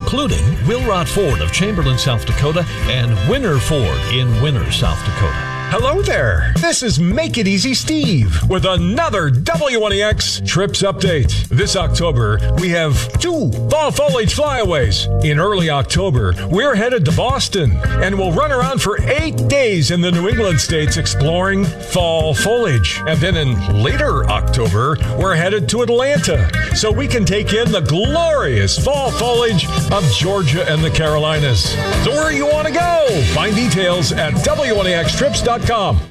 including Wilrod Ford of Chamberlain, South Dakota, and Winner Ford in Winner, South Dakota. Hello there. This is Make It Easy Steve with another W1EX Trips Update. This October, we have 2 fall foliage flyaways. In early October, we're headed to Boston and we'll run around for 8 days in the New England states exploring fall foliage. And then in later October, we're headed to Atlanta so we can take in the glorious fall foliage of Georgia and the Carolinas. So where you want to go? Find details at W1EXTrips.com.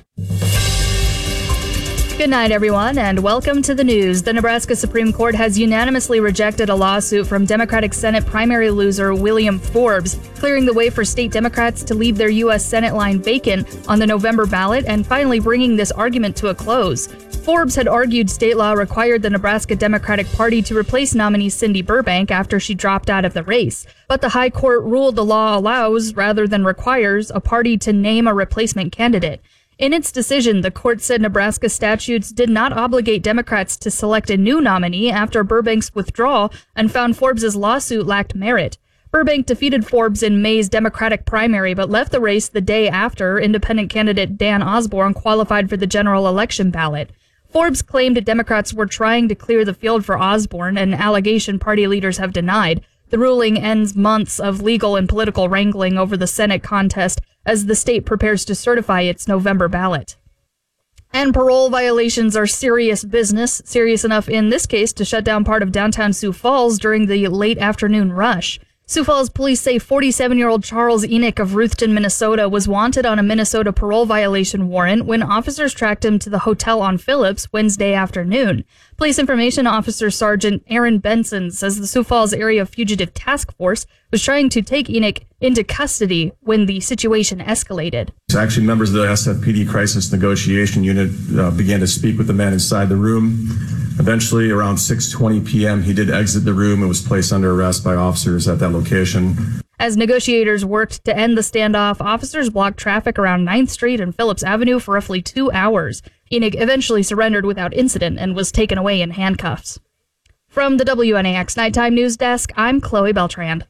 Good night, everyone, and welcome to the news. The Nebraska Supreme Court has unanimously rejected a lawsuit from Democratic Senate primary loser William Forbes, clearing the way for state Democrats to leave their U.S. Senate line vacant on the November ballot and finally bringing this argument to a close. Forbes had argued state law required the Nebraska Democratic Party to replace nominee Cindy Burbank after she dropped out of the race. But the High Court ruled the law allows, rather than requires, a party to name a replacement candidate. In its decision, the court said Nebraska statutes did not obligate Democrats to select a new nominee after Burbank's withdrawal and found Forbes' lawsuit lacked merit. Burbank defeated Forbes in May's Democratic primary but left the race the day after independent candidate Dan Osborne qualified for the general election ballot. Forbes claimed Democrats were trying to clear the field for Osborne, an allegation party leaders have denied. The ruling ends months of legal and political wrangling over the Senate contest as the state prepares to certify its November ballot. And parole violations are serious business, serious enough in this case to shut down part of downtown Sioux Falls during the late afternoon rush. Sioux Falls police say 47-year-old Charles Enoch of Ruthton, Minnesota, was wanted on a Minnesota parole violation warrant when officers tracked him to the hotel on Phillips Wednesday afternoon. Police Information Officer Sergeant Aaron Benson says the Sioux Falls Area Fugitive Task Force was trying to take Enoch into custody when the situation escalated. Actually, members of the SFPD Crisis Negotiation Unit began to speak with the man inside the room. Eventually, around 6:20 p.m., he did exit the room and was placed under arrest by officers at that location. As negotiators worked to end the standoff, officers blocked traffic around 9th Street and Phillips Avenue for roughly 2 hours. Enoch eventually surrendered without incident and was taken away in handcuffs. From the WNAX Nighttime News Desk, I'm Chloe Beltran.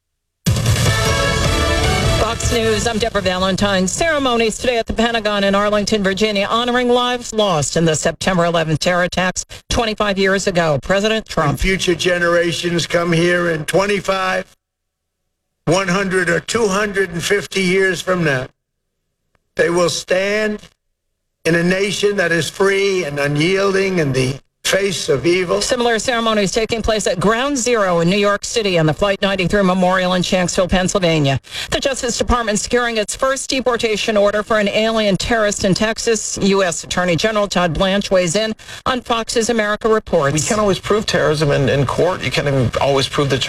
Fox News, I'm Deborah Valentine. Ceremonies today at the Pentagon in Arlington, Virginia, honoring lives lost in the September 11th terror attacks 25 years ago. President Trump. When future generations come here in 25, 100 or 250 years from now, they will stand in a nation that is free and unyielding in the face of evil. Similar ceremonies taking place at Ground Zero in New York City and the Flight 93 Memorial in Shanksville, Pennsylvania. The Justice Department securing its first deportation order for an alien terrorist in Texas. U.S. Attorney General Todd Blanche weighs in on Fox's America Reports. We can't always prove terrorism in court. You can't even always prove the